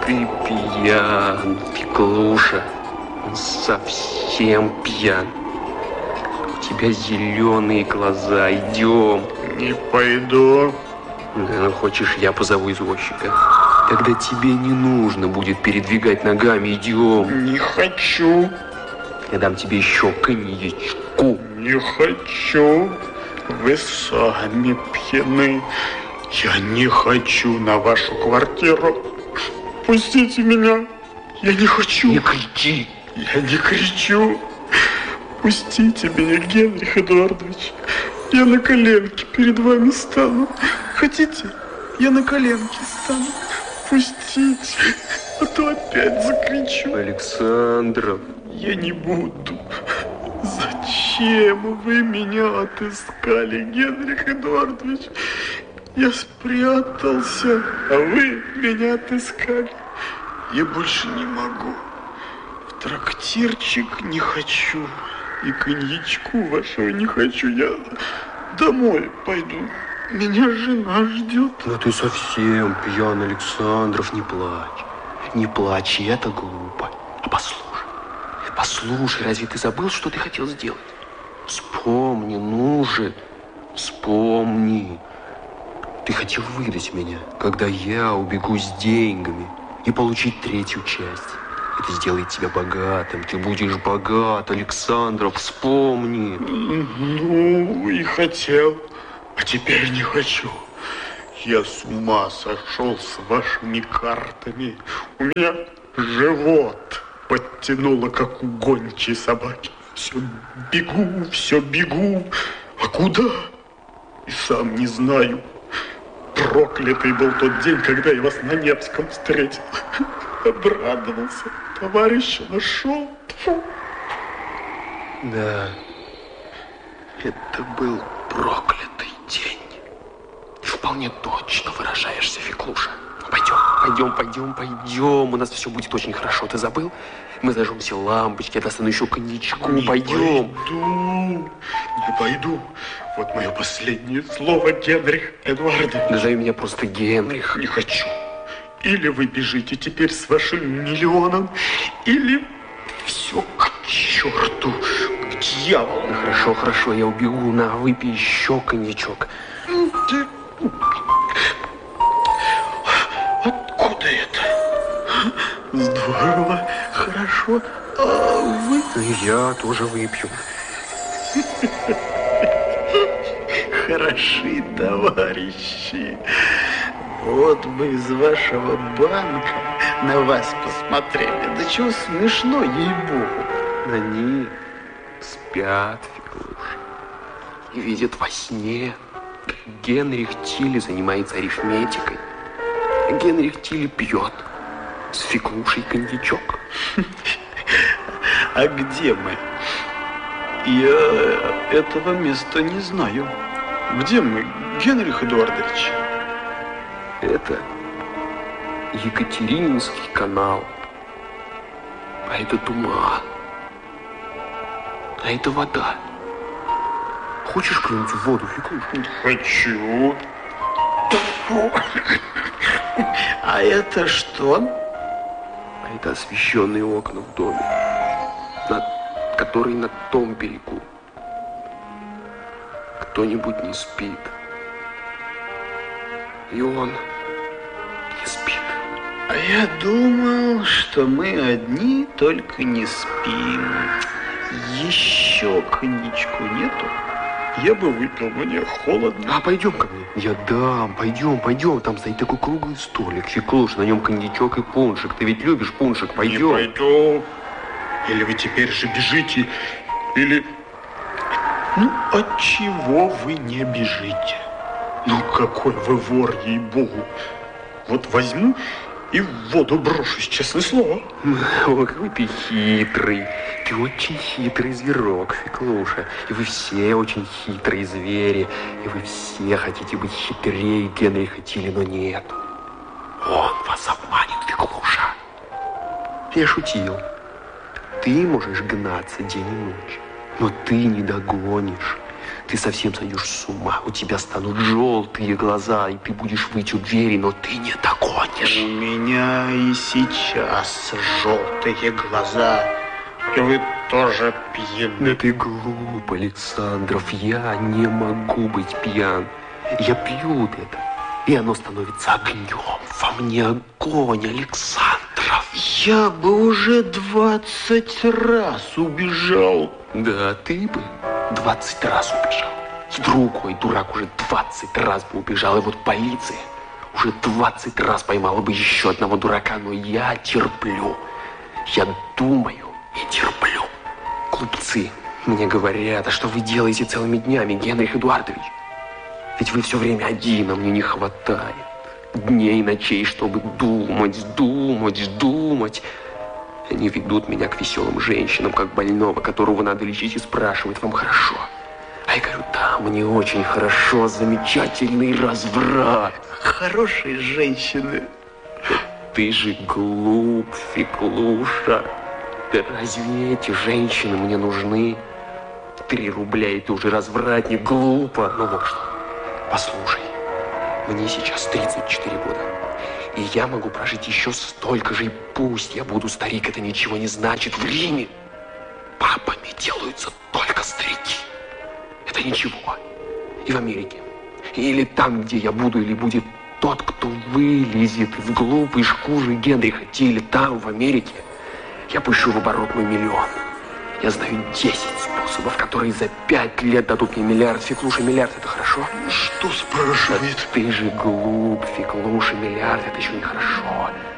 Ты пьян, Феклуша. Он совсем пьян. У тебя зеленые глаза. Идем. Не пойду. Ну, хочешь, я позову извозчика? Тогда тебе не нужно будет передвигать ногами. Идем. Не хочу. Я дам тебе еще коньячку. Не хочу. Вы сами пьяны. Я не хочу на вашу квартиру. Пустите меня. Я не хочу. Не кричи. Я не кричу. Пустите меня, Генрих Эдуардович. Я на коленке перед вами стану. Хотите? Я на коленке стану. Пустите, а то опять закричу. Александров. Я не буду. Зачем вы меня отыскали, Генрих Эдуардович? Я спрятался, а вы меня отыскали. Я больше не могу. В трактирчик не хочу. И коньячку вашего не хочу. Я домой пойду. Меня жена ждет. Ну ты совсем пьян, Александров. Не плачь. Не плачь, и это глупо. А послушай. Послушай, разве ты забыл, что ты хотел сделать? Вспомни, ну же. Вспомни. Ты хотел выдать меня, когда я убегу с деньгами и получить третью часть. Это сделает тебя богатым. Ты будешь богат, Александров. Вспомни. Ну, и хотел. А теперь не хочу. Я с ума сошел с вашими картами. У меня живот подтянуло, как у гончей собаки. Все бегу. А куда? И сам не знаю. Проклятый был тот день, когда я вас на Невском встретил. Обрадовался. Товарища нашел. Фу. Да, это был проклятый день. Ты вполне точно выражаешься, Феклуша. Пойдем. У нас все будет очень хорошо. Ты забыл? Мы зажжем все лампочки, я достану еще коньячку. Пойдем. Не пойду. Вот мое последнее слово, Генрих Эдуардович. Назови меня просто Генрих. Не хочу. Или вы бежите теперь с вашим миллионом, или все к черту, к дьяволу. Ну, хорошо, я убегу. На, выпей еще коньячок. Откуда это? Здорово, хорошо. А вы? И я тоже выпью. Хороши, товарищи. Вот бы из вашего банка на вас посмотрели. Да чего смешно, ей-богу. Они спят, Феклуша, и видят во сне, как Генрих Тилли занимается арифметикой. Генрих Тилли пьет с Феклушей коньячок. А где мы? Я этого места не знаю. Где мы, Генрих Эдуардович? Это Екатерининский канал. А это туман. А это вода. Хочешь плюнуть в воду, Феклуша? Хочу. А это что? А это освещенные окна в доме, который на том берегу. Кто-нибудь не спит. И он не спит. А я думал, что мы одни, только не спим. Еще коньячку нету? Я бы выпил, мне холодно. А пойдем ко мне. Я дам, пойдем. Там стоит такой круглый столик, Феклуш, на нем коньячок и пуншик. Ты ведь любишь пуншик, пойдем. Не пойду. Или вы теперь же бежите, или... Ну, отчего вы не бежите? Ну, какой вы вор, ей-богу. Вот возьму и в воду брошусь, честное слово. О, какой ты хитрый. Ты очень хитрый зверок, Феклуша. И вы все очень хитрые звери. И вы все хотите быть хитрее Генриха Тилли, но нет. Он вас обманет, Феклуша. Я шутил. Ты можешь гнаться день и ночь, но ты не догонишь. Ты совсем сойдешь с ума. У тебя станут желтые глаза, и ты будешь выть у двери, но ты не догонишь. У меня и сейчас желтые глаза. И вы тоже пьяны. Да ты глуп, Александров. Я не могу быть пьян. Я пью вот это, и оно становится огнем. Во мне огонь, Александров. Я бы уже 20 раз убежал. Да, ты бы 20 раз убежал. И другой дурак уже 20 раз бы убежал. И вот полиция уже 20 раз поймала бы еще одного дурака. Но я терплю. Я думаю и терплю. Глупцы мне говорят: а что вы делаете целыми днями, Генрих Эдуардович? Ведь вы все время один, а мне не хватает дней и ночей, чтобы думать. Они ведут меня к веселым женщинам, как больного, которого надо лечить, и спрашивают: вам хорошо? А я говорю: да, мне очень хорошо, замечательный разврат. Хорошие женщины. Ты же глуп, Феклуша. Да разве эти женщины мне нужны? 3 рубля, и ты уже развратник, глупо. Ну вот что, послушай, мне сейчас 34 года. И я могу прожить еще столько же, и пусть я буду старик, это ничего не значит. В Риме папами делаются только старики. Это ничего. И в Америке. Или там, где я буду, или будет тот, кто вылезет из глупой шкуры Генриха Тиля, там, в Америке, я пущу в оборот мой миллион. Я знаю 10 способов, которые за 5 лет дадут мне миллиард. Феклуша, миллиард, это хорошо? Что спрашивает? Ты же глуп, Феклуша, миллиард, это еще не хорошо.